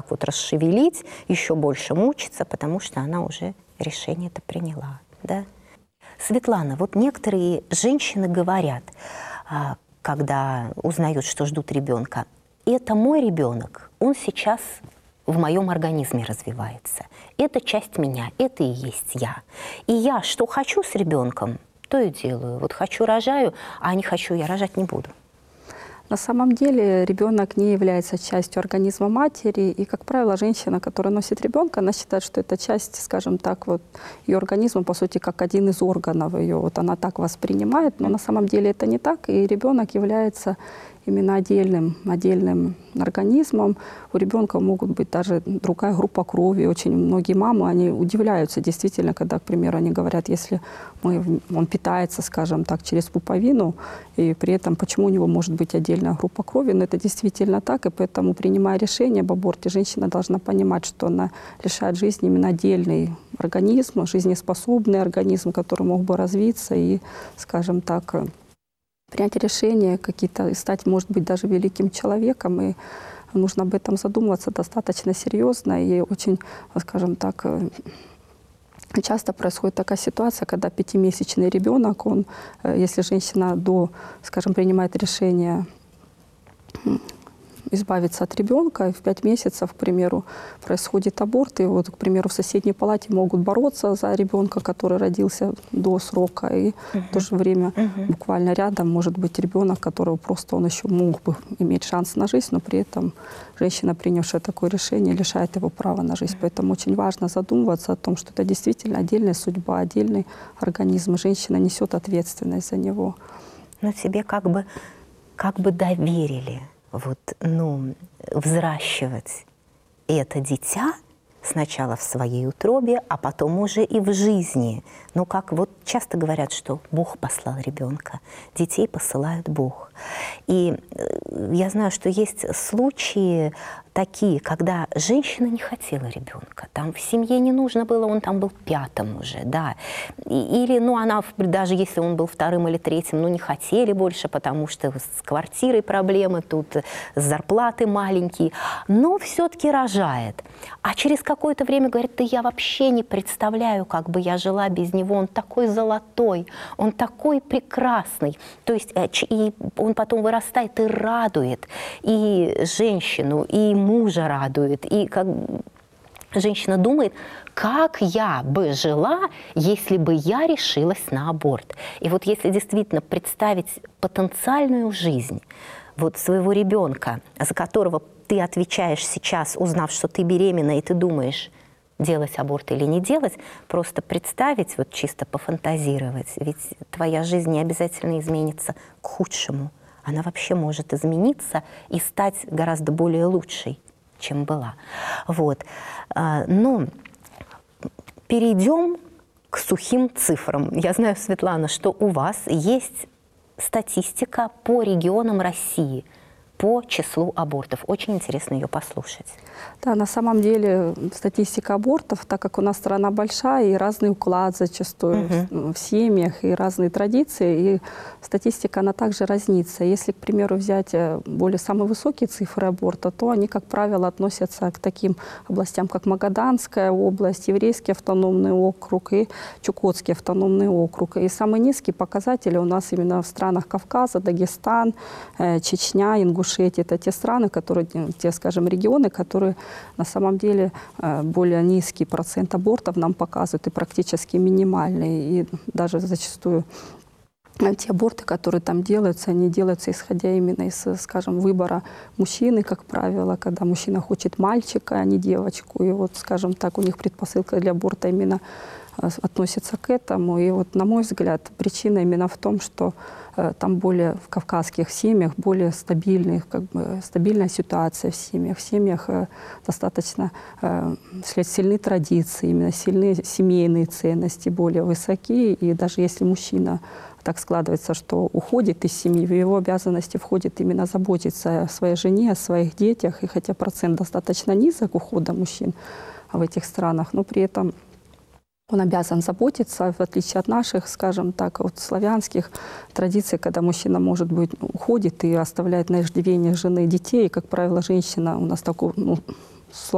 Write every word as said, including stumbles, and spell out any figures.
вот расшевелить, еще больше мучиться, потому что она уже решение это приняла. Да? Светлана, вот некоторые женщины говорят, когда узнают, что ждут ребенка, это мой ребенок, он сейчас в моем организме развивается. Это часть меня, это и есть я. И я что хочу с ребенком, то и делаю. Вот хочу, рожаю, а не хочу, я рожать не буду. На самом деле ребенок не является частью организма матери, и, как правило, женщина, которая носит ребенка, она считает, что это часть, скажем так, вот ее организма, по сути, как один из органов ее. Вот она так воспринимает, но на самом деле это не так, и ребенок является именно отдельным, отдельным организмом. У ребенка могут быть даже другая группа крови. Очень многие мамы, они удивляются действительно, когда, к примеру, они говорят, если мы, он питается, скажем так, через пуповину, и при этом почему у него может быть отдельная группа крови, но это действительно так, и поэтому, принимая решение об аборте, женщина должна понимать, что она лишает жизни именно отдельный организм, жизнеспособный организм, который мог бы развиться и, скажем так, принять решение, какие-то, стать, может быть, даже великим человеком, и нужно об этом задумываться достаточно серьезно, и очень, скажем так, часто происходит такая ситуация, когда пятимесячный ребенок, он, если женщина до, скажем, принимает решение избавиться от ребенка, и в пять месяцев, к примеру, происходит аборт, и вот, к примеру, в соседней палате могут бороться за ребенка, который родился до срока, и uh-huh. в то же время uh-huh. буквально рядом может быть ребенок, которого просто он еще мог бы иметь шанс на жизнь, но при этом женщина, принявшая такое решение, лишает его права на жизнь. Uh-huh. Поэтому очень важно задумываться о том, что это действительно отдельная судьба, отдельный организм, и женщина несет ответственность за него. Но тебе как бы, как бы доверили вот, ну, взращивать это дитя сначала в своей утробе, а потом уже и в жизни. Ну, как вот часто говорят, что Бог послал ребенка, детей посылает Бог. И я знаю, что есть случаи такие, когда женщина не хотела ребенка, там в семье не нужно было, он там был пятым уже, да. И, или, ну, она, даже если он был вторым или третьим, ну, не хотели больше, потому что с квартирой проблемы, тут зарплаты маленькие, но все-таки рожает. А через какое-то время говорит, да я вообще не представляю, как бы я жила без него, он такой золотой, он такой прекрасный. То есть и он потом вырастает и радует и женщину, и мужа радует, и как женщина думает, как я бы жила, если бы я решилась на аборт. И вот если действительно представить потенциальную жизнь вот своего ребенка, за которого ты отвечаешь сейчас, узнав, что ты беременна, и ты думаешь, делать аборт или не делать, просто представить, вот чисто пофантазировать, ведь твоя жизнь не обязательно изменится к худшему. Она вообще может измениться и стать гораздо более лучшей, чем была. Вот. Но перейдем к сухим цифрам. Я знаю, Светлана, что у вас есть статистика по регионам России, по числу абортов. Очень интересно ее послушать. Да, на самом деле статистика абортов, так как у нас страна большая, и разный уклад зачастую угу. в семьях, и разные традиции, и статистика, она также разнится. Если, к примеру, взять более самые высокие цифры аборта, то они, как правило, относятся к таким областям, как Магаданская область, Еврейский автономный округ и Чукотский автономный округ. И самые низкие показатели у нас именно в странах Кавказа, Дагестан, Чечня, Ингушетия. Это те страны, которые, те, скажем, регионы, которые на самом деле более низкий процент абортов нам показывают и практически минимальный. И даже зачастую те аборты, которые там делаются, они делаются исходя именно из, скажем, выбора мужчины, как правило, когда мужчина хочет мальчика, а не девочку. И вот, скажем так, у них предпосылка для аборта именно относится к этому. И вот, на мой взгляд, причина именно в том, что э, там более в кавказских семьях более стабильная, как бы, стабильная ситуация в семьях. В семьях э, достаточно э, сильны традиции, именно сильные семейные ценности более высокие. И даже если мужчина так складывается, что уходит из семьи, в его обязанности входит именно заботиться о своей жене, о своих детях. И хотя процент достаточно низок ухода мужчин в этих странах, но при этом он обязан заботиться, в отличие от наших, скажем так, вот славянских традиций, когда мужчина, может быть, уходит и оставляет на иждивение жены и детей. И, как правило, женщина у нас такой, ну,